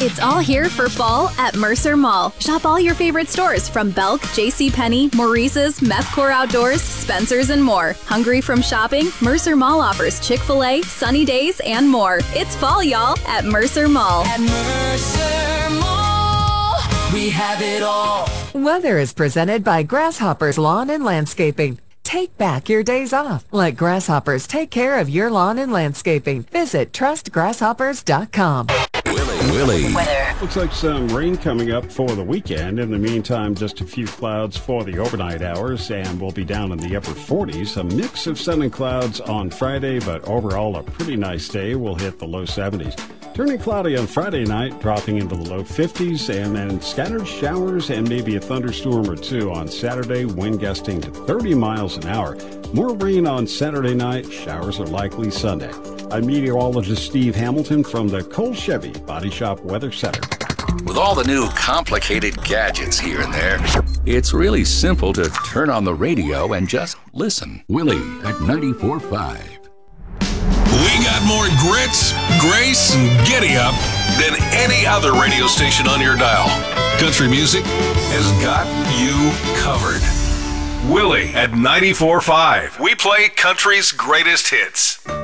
It's all here for fall at Mercer Mall. Shop all your favorite stores from Belk, JCPenney, Maurice's, Methcore Outdoors, Spencer's, and more. Hungry from shopping? Mercer Mall offers Chick-fil-A, Sunny Days, and more. It's fall, y'all, at Mercer Mall. At Mercer Mall, we have it all. Weather is presented by Grasshoppers Lawn and Landscaping. Take back your days off. Let Grasshoppers take care of your lawn and landscaping. Visit trustgrasshoppers.com. Willie. Weather. Looks like some rain coming up for the weekend. In the meantime, just a few clouds for the overnight hours, and we'll be down in the upper 40s. A mix of sun and clouds on Friday, but overall a pretty nice day. We'll hit the low 70s. Turning cloudy on Friday night, dropping into the low 50s, and then scattered showers and maybe a thunderstorm or two on Saturday, wind gusting to 30 miles an hour. More rain on Saturday night, showers are likely Sunday. I'm meteorologist Steve Hamilton from the Cole Chevy Body Shop Weather Center. With all the new complicated gadgets here and there, it's really simple to turn on the radio and just listen. Willie at 94.5. We got more grits, grace, and giddy up than any other radio station on your dial. Country music has got you covered. Willie at 94.5. We play country's greatest hits.